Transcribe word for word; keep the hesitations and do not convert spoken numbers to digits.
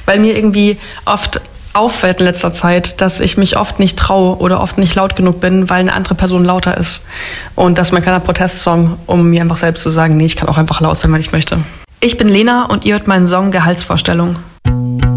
weil mir irgendwie oft auffällt in letzter Zeit, dass ich mich oft nicht traue oder oft nicht laut genug bin, weil eine andere Person lauter ist. Und das ist mein kleiner Protestsong, um mir einfach selbst zu sagen, nee, ich kann auch einfach laut sein, wenn ich möchte. Ich bin Lena und ihr hört meinen Song Gehaltsvorstellung.